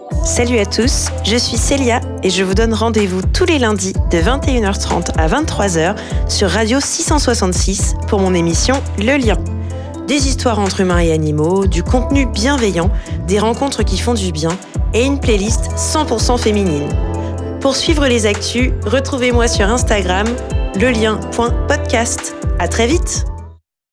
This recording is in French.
Salut à tous, je suis Célia et je vous donne rendez-vous tous les lundis de 21h30 à 23h sur Radio 666 pour mon émission Le Lien. Des histoires entre humains et animaux, du contenu bienveillant, des rencontres qui font du bien et une playlist 100% féminine. Pour suivre les actus, retrouvez-moi sur Instagram, lelien.podcast. À très vite!